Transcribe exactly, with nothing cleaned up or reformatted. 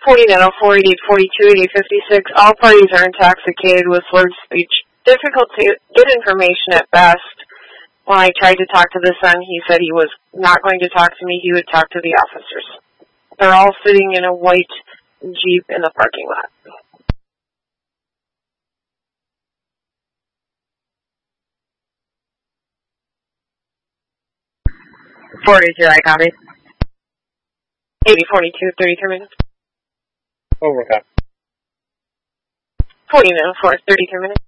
forty-nine oh four, eighty-eight forty-two, eighty-eight fifty-six, all parties are intoxicated with slurred speech. Difficult to get information at best. When I tried to talk to the son, he said he was not going to talk to me, he would talk to the officers. They're all sitting in a white Jeep in the parking lot. forty-two, I copy. eighty forty-two, thirty-three minutes. Overcast. forty-nine oh four, thirty-three minutes.